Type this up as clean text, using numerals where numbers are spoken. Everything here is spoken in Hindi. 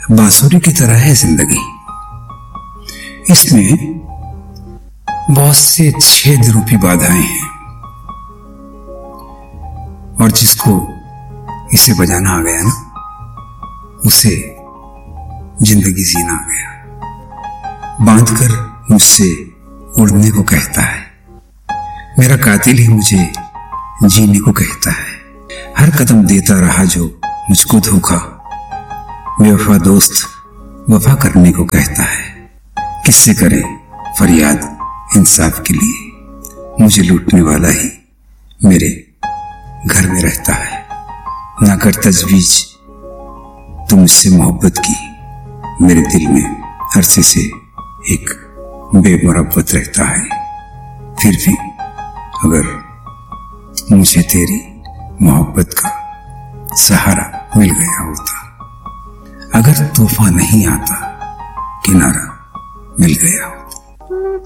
बांसुरी की तरह है जिंदगी। इसमें बहुत से छेद रूपी बाधाएं हैं और जिसको इसे बजाना आ गया ना, उसे जिंदगी जीना आ गया। बांधकर मुझसे उड़ने को कहता है, मेरा कातिल ही मुझे जीने को कहता है। हर कदम देता रहा जो मुझको धोखा, बेवफा दोस्त वफा करने को कहता है। किससे करें फरियाद इंसाफ के लिए, मुझे लूटने वाला ही मेरे घर में रहता है। ना कर तजवीज तो मुझसे मोहब्बत की, मेरे दिल में अरसे से एक बेमुरब्बत रहता है। फिर भी अगर मुझे तेरी मोहब्बत का सहारा मिल गया होता, अगर तूफान नहीं आता किनारा मिल गया होता।